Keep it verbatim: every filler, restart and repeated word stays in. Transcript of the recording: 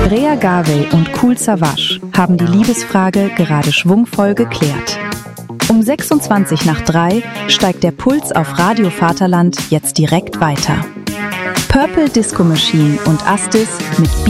Rea Garvey und Kool Savas haben die Liebesfrage gerade schwungvoll geklärt. Um sechsundzwanzig nach drei steigt der Puls auf Radio Vaterland jetzt direkt weiter. Purple Disco Machine und Astis mit